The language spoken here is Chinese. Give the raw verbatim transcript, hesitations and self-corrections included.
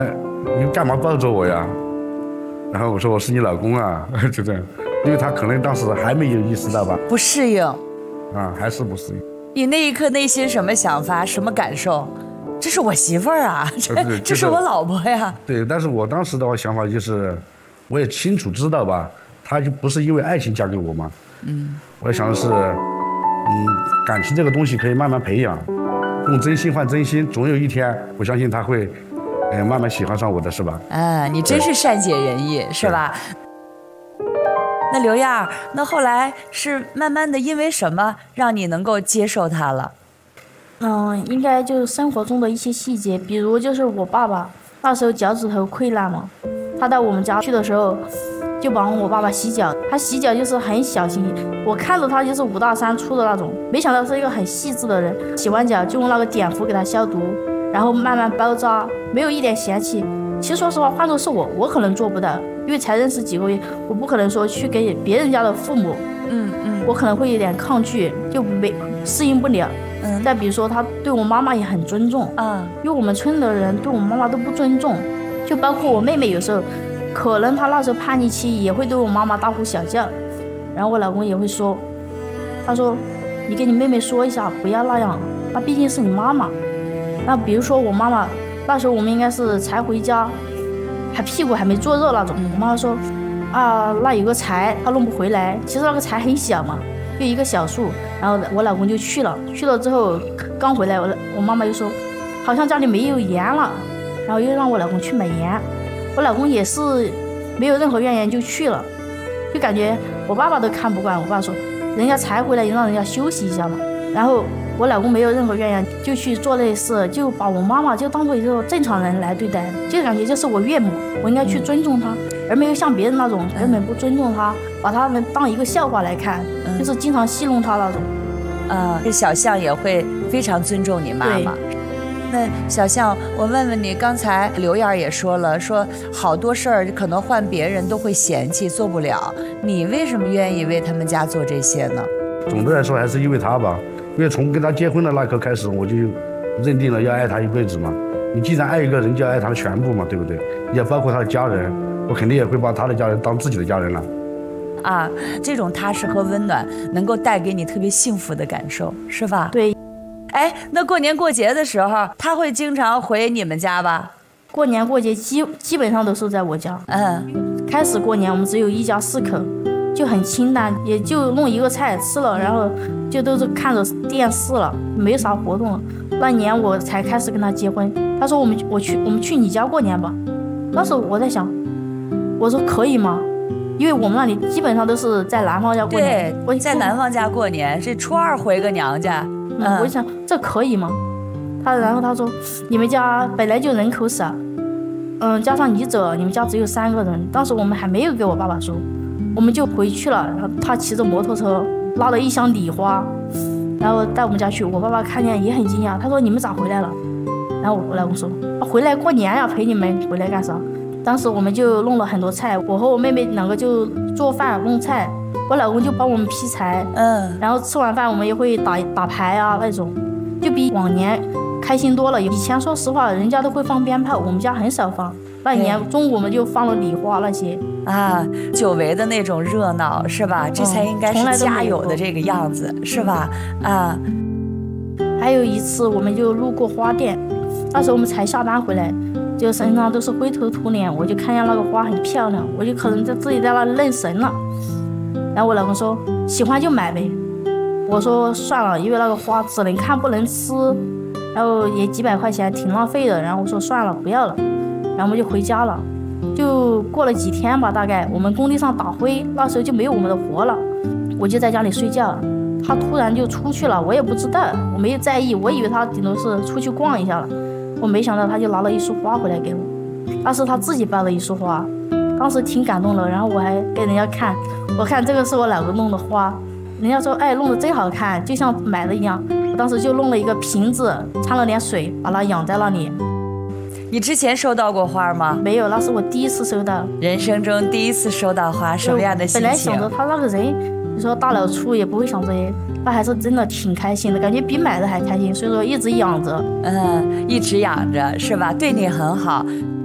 你干嘛抱着我呀？然后我说我是你老公啊，就这样，因为他可能当时还没有意识到吧， 不适应啊，还是不适应。 你那一刻内心什么想法，什么感受？这是我媳妇儿啊，这对这是我老婆呀。 对，但是我当时的话想法就是，我也清楚知道吧，她就不是因为爱情嫁给我嘛。嗯，我想的是，嗯，感情这个东西可以慢慢培养，用真心换真心，总有一天，我相信他会，呃，慢慢喜欢上我的，是吧？ 啊，你真是善解人意，是吧？那刘燕，那后来是慢慢的因为什么让你能够接受他了？ 嗯，应该就是生活中的一些细节，比如就是我爸爸那时候脚趾头溃烂嘛，他到我们家去的时候，就帮我爸爸洗脚，他洗脚就是很小心，我看着他就是五大三粗的那种，没想到是一个很细致的人。洗完脚就用那个碘伏给他消毒，然后慢慢包扎，没有一点嫌弃。其实说实话，换作是我，我可能做不到，因为才认识几个月，我不可能说去给别人家的父母，嗯嗯，我可能会有点抗拒，就没适应不了。嗯，再比如说他对我妈妈也很尊重，嗯，因为我们村的人对我妈妈都不尊重，就包括我妹妹有时候，可能她那时候叛逆期也会对我妈妈大呼小叫，然后我老公也会说，他说你跟你妹妹说一下，不要那样，那毕竟是你妈妈。那比如说我妈妈那时候我们应该是才回家，还屁股还没坐热那种，我妈妈说啊，那有个柴她弄不回来，其实那个柴很小嘛，就一个小树，然后我老公就去了，去了之后刚回来，我我妈妈又说好像家里没有盐了，然后又让我老公去买盐，我老公也是没有任何怨言就去了，就感觉我爸爸都看不惯，我爸说人家才回来也让人家休息一下嘛，然后我老公没有任何怨言就去做类似，就把我妈妈就当做一个正常人来对待，就感觉就是我岳母，我应该去尊重她，而没有像别人那种根本不尊重她，把他们当一个笑话来看，就是经常戏弄她那种。 啊，这小象也会非常尊重你妈妈。那小象，我问问你，刚才刘燕也说了，说好多事儿可能换别人都会嫌弃做不了，你为什么愿意为他们家做这些呢？ 总的来说还是因为他吧，因为从跟他结婚的那刻开始，我就认定了要爱他一辈子嘛。你既然爱一个人，就要爱他的全部嘛，对不对？你要包括他的家人，我肯定也会把他的家人当自己的家人了。 啊，这种踏实和温暖能够带给你特别幸福的感受，是吧？ 对。 哎，那过年过节的时候，他会经常回你们家吧？ 过年过节基基本上都是在我家。嗯，开始过年我们只有一家四口，就很清淡，也就弄一个菜吃了，然后就都是看着电视了，没啥活动了。那年我才开始跟他结婚，他说我们我去我们去你家过年吧。那时候我在想，我说可以吗？因为我们那里基本上都是在男方家过年， 对，在男方家过年是初二回个娘家。 嗯，我就想这可以吗？他然后他说你们家本来就人口少，嗯，加上你走，你们家只有三个人。当时我们还没有给我爸爸说，我们就回去了。然后他骑着摩托车拉了一箱礼花，然后带我们家去。我爸爸看见也很惊讶，他说你们咋回来了？然后我老公说回来过年呀，陪你们回来干啥？当时我们就弄了很多菜，我和我妹妹两个就做饭弄菜，我老公就帮我们劈柴，嗯，然后吃完饭我们也会打打牌啊那种，就比往年开心多了。以前说实话，人家都会放鞭炮，我们家很少放。那年中午我们就放了礼花那些啊，久违的那种热闹是吧？这才应该是家有的这个样子，是吧？啊， 还有一次我们就路过花店，那时候我们才下班回来。就身上都是灰头土脸，我就看见那个花很漂亮，我就可能在自己在那认神了。然后我老公说喜欢就买呗，我说算了，因为那个花只能看不能吃，然后也几百块钱挺浪费的。然后我说算了不要了，然后我们就回家了。就过了几天吧，大概我们工地上打灰，那时候就没有我们的活了，我就在家里睡觉，他突然就出去了，我也不知道，我没有在意，我以为他顶多是出去逛一下了。我没想到他就拿了一束花回来给我，那是他自己包的一束花，当时挺感动的。然后我还给人家看，我看这个是我老公弄的花，人家说哎弄得真好看，就像买的一样。我当时就弄了一个瓶子，掺了点水，把它养在那里。 你之前收到过花吗？ 没有，那是我第一次收到， 人生中第一次收到花，什么样的心情？ 本来想着他那个人，你说大老粗也不会想这些，那还是真的挺开心的，感觉比买的还开心，所以说一直养着， 嗯，一直养着是吧？对你很好。